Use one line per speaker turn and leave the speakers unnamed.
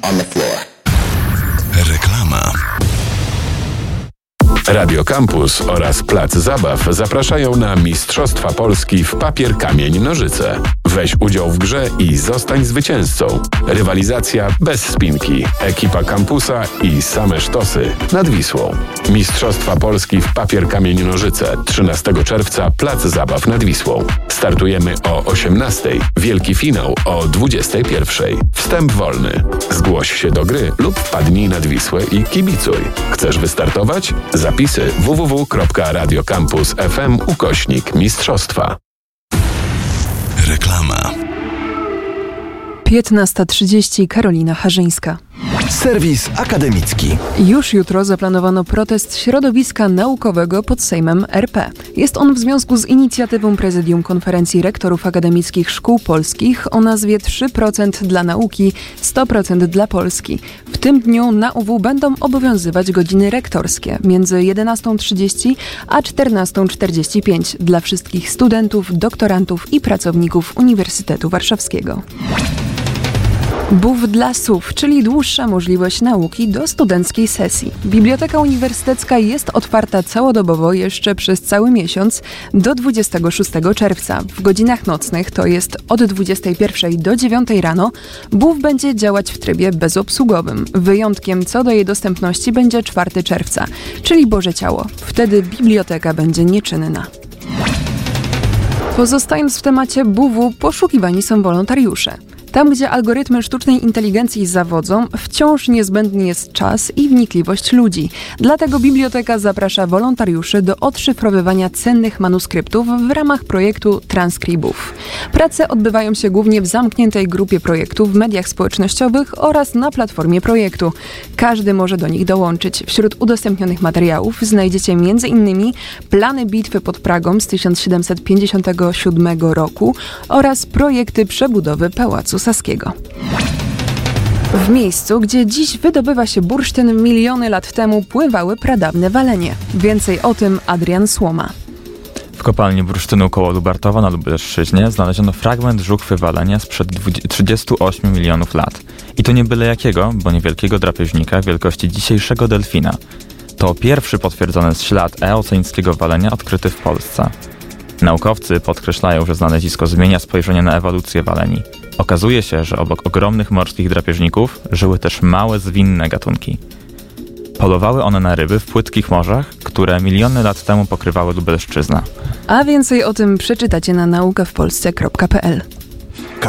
on the floor.
Reklama. Radio Campus oraz Plac Zabaw zapraszają na Mistrzostwa Polski w papier, kamień, nożyce. Weź udział w grze i zostań zwycięzcą. Rywalizacja bez spinki. Ekipa kampusa i same sztosy nad Wisłą. Mistrzostwa Polski w papier, kamień, nożyce. 13 czerwca Plac Zabaw nad Wisłą. Startujemy o 18:00. Wielki finał o 21:00. Wstęp wolny. Zgłoś się do gry lub wpadnij nad Wisłę i kibicuj. Chcesz wystartować? Zapisy www.radiocampus.fm/mistrzostwa. Reklama.
15:30. Karolina Harzyńska.
Serwis akademicki.
Już jutro zaplanowano protest środowiska naukowego pod Sejmem RP. Jest on w związku z inicjatywą Prezydium Konferencji Rektorów Akademickich Szkół Polskich o nazwie 3% dla nauki, 100% dla Polski. W tym dniu na UW będą obowiązywać godziny rektorskie między 11:30 a 14:45 dla wszystkich studentów, doktorantów i pracowników Uniwersytetu Warszawskiego. BUW dla SUW, czyli dłuższa możliwość nauki do studenckiej sesji. Biblioteka Uniwersytecka jest otwarta całodobowo jeszcze przez cały miesiąc do 26 czerwca. W godzinach nocnych, to jest od 21 do 9 rano, BUW będzie działać w trybie bezobsługowym. Wyjątkiem co do jej dostępności będzie 4 czerwca, czyli Boże Ciało. Wtedy biblioteka będzie nieczynna. Pozostając w temacie BUW, poszukiwani są wolontariusze. Tam, gdzie algorytmy sztucznej inteligencji zawodzą, wciąż niezbędny jest czas i wnikliwość ludzi. Dlatego biblioteka zaprasza wolontariuszy do odszyfrowywania cennych manuskryptów w ramach projektu Transkribów. Prace odbywają się głównie w zamkniętej grupie projektu w mediach społecznościowych oraz na platformie projektu. Każdy może do nich dołączyć. Wśród udostępnionych materiałów znajdziecie m.in. plany bitwy pod Pragą z 1757 roku oraz projekty przebudowy Pałacu Saskiego. W miejscu, gdzie dziś wydobywa się bursztyn, miliony lat temu pływały pradawne walenie. Więcej o tym Adrian Słoma.
W kopalni bursztynu koło Lubartowa na Lubelszczyźnie znaleziono fragment żuchwy walenia sprzed 38 milionów lat. I to nie byle jakiego, bo niewielkiego drapieżnika wielkości dzisiejszego delfina. To pierwszy potwierdzony ślad eoceańskiego walenia odkryty w Polsce. Naukowcy podkreślają, że znalezisko zmienia spojrzenie na ewolucję waleni. Okazuje się, że obok ogromnych morskich drapieżników żyły też małe, zwinne gatunki. Polowały one na ryby w płytkich morzach, które miliony lat temu pokrywały Lubelszczyznę.
A więcej o tym przeczytacie na naukawpolsce.pl.